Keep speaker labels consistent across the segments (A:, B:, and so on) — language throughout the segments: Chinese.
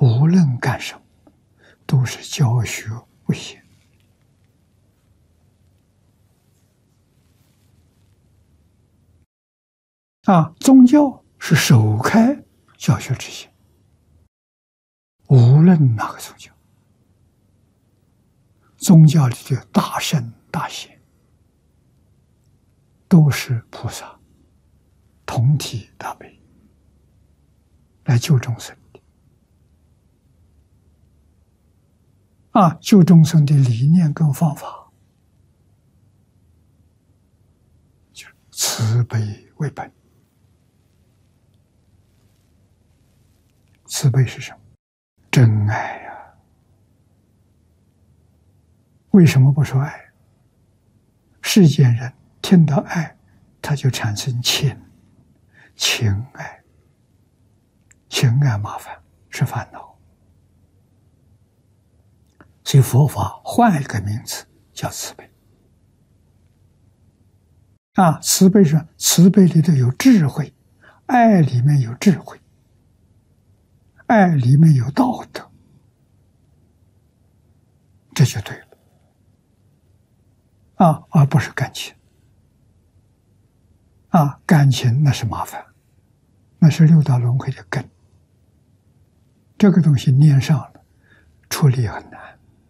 A: 无论干什么，都是教学为先。宗教是首开教学之先，无论哪个宗教，宗教里的大圣大贤都是菩萨同体大悲来救众生的。救众生的理念跟方法，就是慈悲为本。慈悲是什么？真爱呀！为什么不说爱？世间人听到爱，他就产生情爱，情爱麻烦，是烦恼。所以佛法换一个名词叫慈悲。慈悲是慈悲里头有智慧，爱里面有智慧，爱里面有道德，这就对了。而不是感情。感情那是麻烦，那是六道轮回的根。这个东西念上了，处理很难。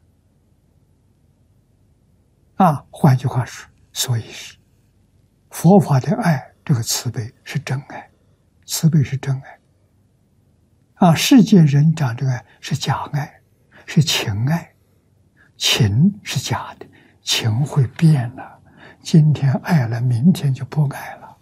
A: 换句话说，所以是佛法的爱，这个慈悲是真爱，慈悲是真爱。世间人讲这个爱是假爱，是情爱，情是假的，情会变了，今天爱了，明天就不爱了。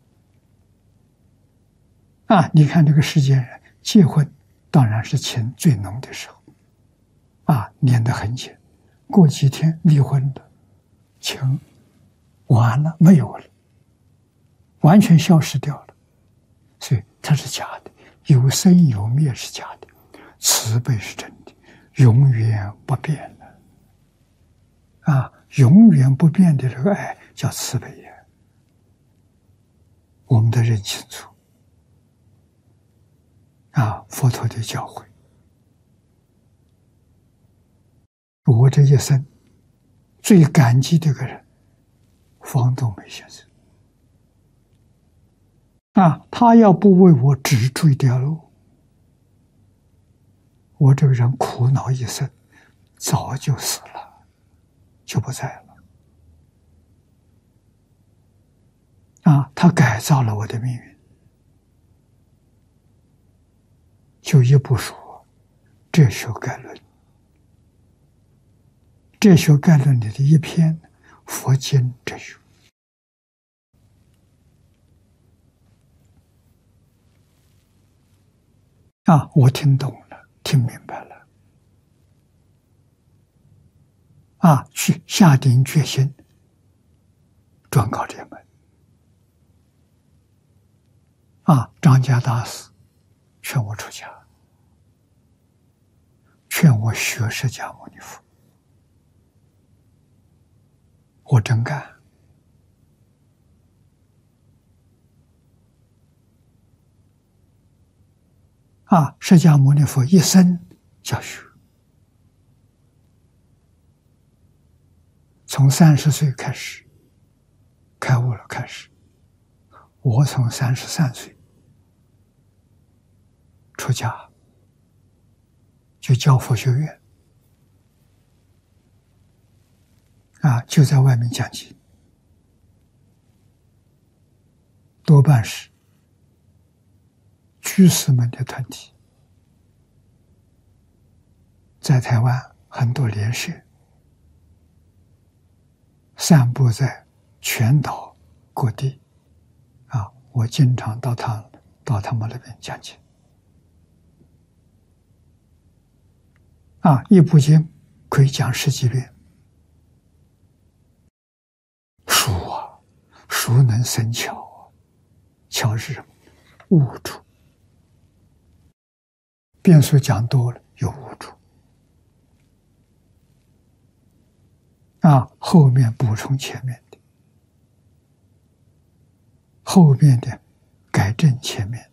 A: 你看这个世间人结婚，当然是情最浓的时候，粘得很紧，过几天离婚的情完了，没有了，完全消失掉了，所以它是假的，有生有灭是假的，慈悲是真的，永远不变的。永远不变的这个爱叫慈悲呀，我们得认清楚。佛陀的教诲，我这一生最感激的一个人，方东梅先生。他要不为我指出一条路，我这个人苦恼一生，早就死了，就不在了。他改造了我的命运。就一部书《哲学概论》，《哲学概论》里的一篇佛经哲学。我听懂了，听明白了。去下定决心专搞这门。张家大师劝我出家，劝我学释迦牟尼佛，我真干。释迦牟尼佛一生教学，从30岁开始开悟了，开始，我从33岁出家，就教佛学院，就在外面讲经，多半是居士们的团体，在台湾很多联社，散布在全岛各地。我经常到他们那边讲经。一部经可以讲10几遍。书能生巧，巧是什么？悟处。变数讲多了有悟处。后面补充前面的，后面的改正前面的。